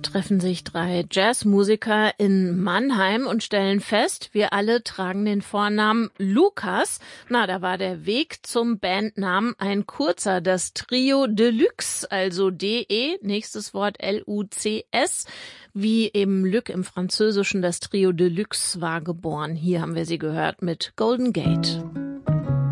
treffen sich 3 Jazzmusiker in Mannheim und stellen fest, wir alle tragen den Vornamen Lukas. Na, da war der Weg zum Bandnamen ein kurzer. Das Trio Deluxe, also D-E, nächstes Wort L-U-C-S, wie eben Luc im Französischen. Das Trio Deluxe war geboren. Hier haben wir sie gehört mit Golden Gate.